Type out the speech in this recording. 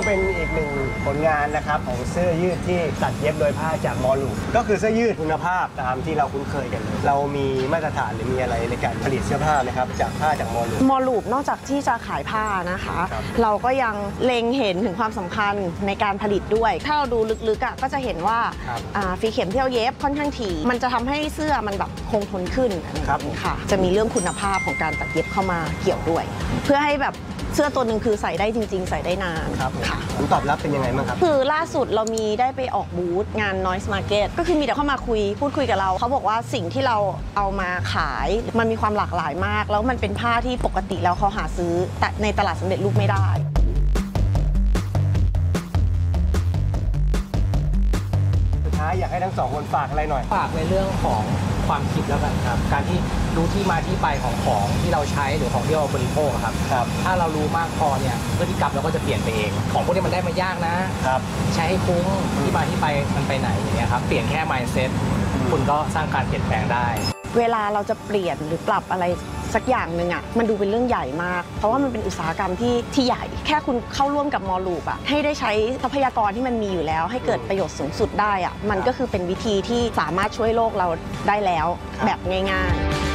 เป็นอีกหนึ่งผลงานนะครับของเสื้อยืดที่ตัดเย็บโดยผ้าจากมอลูก็คือเสื้อยืดคุณภาพตามที่เราคุ้นเคยกันเลยเรามีมาตรฐานหรือมีอะไรในการผลิตเสื้อผ้าไหมครับจากผ้าจากมอลูนอกจากที่จะขายผ้านะคะเราก็ยังเล็งเห็นถึงความสำคัญในการผลิตด้วยถ้าเราดูลึกๆก็จะเห็นว่าฝีเข็มที่เราเย็บค่อนข้างถี่มันจะทำให้เสื้อมันแบบคงทนขึ้นค่ะจะมีเรื่องคุณภาพของการตัดเย็บเข้ามาเกี่ยวด้วยเพื่อให้แบบเสื้อตัวหนึ่งคือใส่ได้จริงๆใส่ได้นานค่ะผลตอบรับเป็นยังไงบ้างครับคือล่าสุดเรามีได้ไปออกบูธงาน Noise Market ก็คือมีแต่เข้ามาพูดคุยกับเราเขาบอกว่าสิ่งที่เราเอามาขายมันมีความหลากหลายมากแล้วมันเป็นผ้าที่ปกติแล้วเขาหาซื้อแต่ในตลาดสำเร็จรูปไม่ได้สุดท้ายอยากให้ทั้งสองคนฝากอะไรหน่อยฝากในเรื่องของความคิดแล้วกันครับการที่รู้ที่มาที่ไปของที่เราใช้หรือของที่เราบริโภคครับถ้าเรารู้มากพอเนี่ยพฤติกรรมเราก็จะเปลี่ยนไปเองของพวกนี้มันได้มายากนะครับใช้ให้คุ้มที่มาที่ไปมันไปไหนอย่างเงี้ยครับเปลี่ยนแค่ mindset คุณก็สร้างการเปลี่ยนแปลงได้เวลาเราจะเปลี่ยนหรือปรับอะไรสักอย่างหนึ่งอ่ะมันดูเป็นเรื่องใหญ่มากเพราะว่ามันเป็นอุตสาหกรรมที่ใหญ่แค่คุณเข้าร่วมกับมอลูอ่ะให้ได้ใช้ทรัพยากรที่มันมีอยู่แล้วให้เกิดประโยชน์สูงสุดได้อ่ะมันก็คือเป็นวิธีที่สามารถช่วยโลกเราได้แล้วแบบง่ายๆ